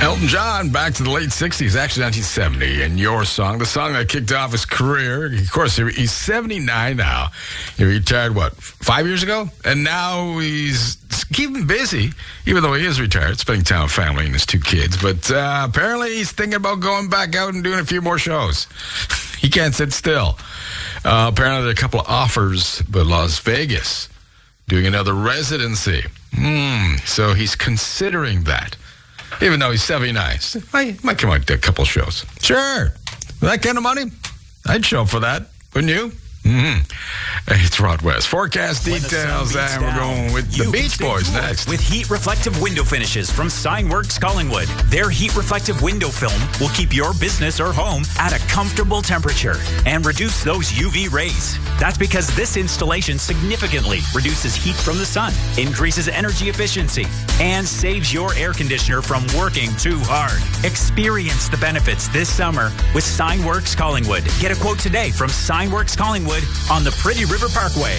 Elton John, back to the late 60s, actually 1970, and Your Song, the song that kicked off his career. Of course, he's 79 now. He retired, 5 years ago? And now he's keeping busy, even though he is retired, spending time with family and his 2 kids. But apparently he's thinking about going back out and doing a few more shows. He can't sit still. Apparently there are a couple of offers, but Las Vegas, doing another residency. So he's considering that. Even though he's 79, might come out and do a couple shows. Sure. With that kind of money, I'd show up for that. Wouldn't you? It's Rod West. Forecast details, and we're going with the Beach Boys next. With heat reflective window finishes from Signworks Collingwood. Their heat reflective window film will keep your business or home at a comfortable temperature and reduce those UV rays. That's because this installation significantly reduces heat from the sun, increases energy efficiency, and saves your air conditioner from working too hard. Experience the benefits this summer with Signworks Collingwood. Get a quote today from Signworks Collingwood on the Pretty River Parkway.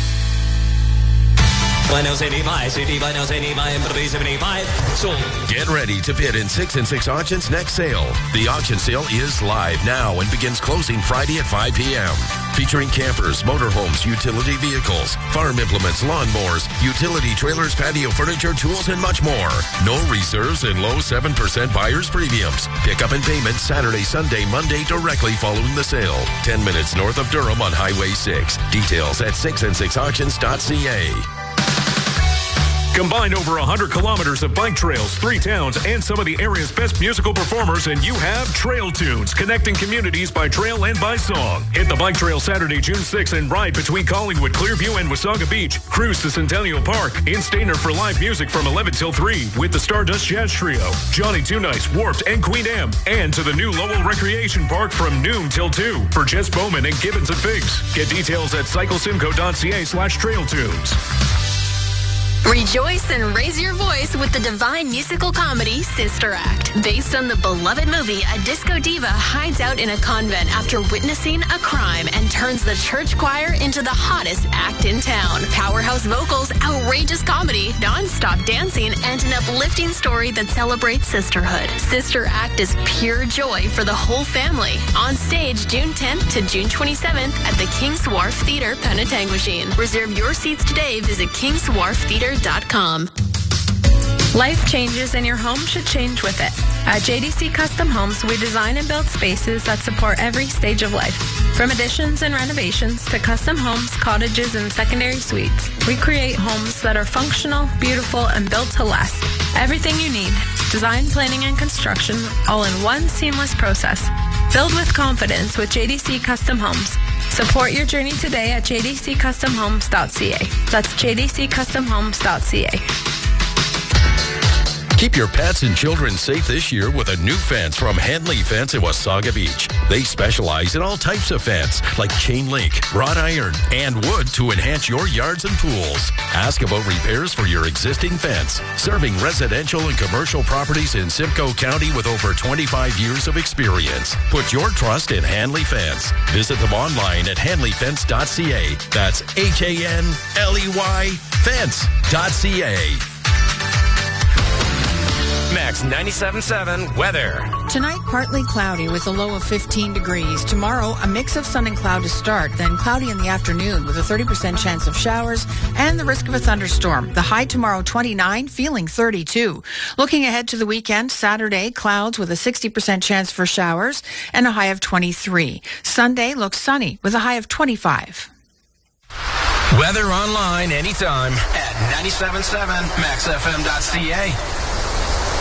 Get ready to bid in 6 and 6 Auctions next sale. The auction sale is live now and begins closing Friday at 5 p.m. Featuring campers, motorhomes, utility vehicles, farm implements, lawnmowers, utility trailers, patio furniture, tools, and much more. No reserves and low 7% buyer's premiums. Pickup and payment Saturday, Sunday, Monday directly following the sale. 10 minutes north of Durham on Highway 6. Details at 6and6auctions.ca. Combine over 100 kilometers of bike trails, 3 towns, and some of the area's best musical performers, and you have Trail Tunes, connecting communities by trail and by song. Hit the bike trail Saturday, June 6th, and ride between Collingwood, Clearview, and Wasaga Beach. Cruise to Centennial Park. In Stainer for live music from 11 till 3 with the Stardust Jazz Trio, Johnny Two Nice, Warped, and Queen M. And to the new Lowell Recreation Park from noon till 2 for Jess Bowman and Gibbons and Figs. Get details at cyclesimco.ca/trailtunes. Rejoice and raise your voice with the divine musical comedy Sister Act. Based on the beloved movie, a disco diva hides out in a convent after witnessing a crime and turns the church choir into the hottest act in town. Powerhouse vocals, outrageous comedy, non-stop dancing, and an uplifting story that celebrates sisterhood. Sister Act is pure joy for the whole family. On stage June 10th to June 27th at the King's Wharf Theatre, Penetanguishene. Reserve your seats today. Visit kingswharftheatre.com. Life changes and your home should change with it. At JDC Custom Homes, we design and build spaces that support every stage of life. From additions and renovations to custom homes, cottages, and secondary suites, we create homes that are functional, beautiful, and built to last. Everything you need, design, planning, and construction, all in one seamless process. Build with confidence with JDC Custom Homes. Support your journey today at jdccustomhomes.ca. That's jdccustomhomes.ca. Keep your pets and children safe this year with a new fence from Henley Fence in Wasaga Beach. They specialize in all types of fence, like chain link, wrought iron, and wood to enhance your yards and pools. Ask about repairs for your existing fence. Serving residential and commercial properties in Simcoe County with over 25 years of experience. Put your trust in Henley Fence. Visit them online at henleyfence.ca. That's HANLEY fence.ca. Max 97.7 weather. Tonight, partly cloudy with a low of 15 degrees. Tomorrow, a mix of sun and cloud to start, then cloudy in the afternoon with a 30% chance of showers and the risk of a thunderstorm. The high tomorrow, 29, feeling 32. Looking ahead to the weekend, Saturday, clouds with a 60% chance for showers and a high of 23. Sunday looks sunny with a high of 25. Weather online anytime at 97.7 maxfm.ca.